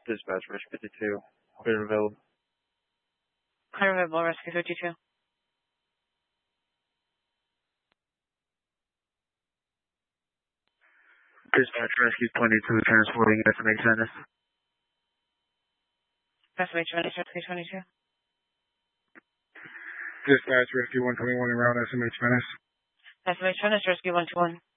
Dispatch, Rescue 52. Clear available. Clear available, Rescue 52. Dispatch, Rescue 22, transporting SMH Venice. SMH Venice, Rescue 22. Dispatch, Rescue 121 around SMH Venice. SMH Venice, Rescue 121.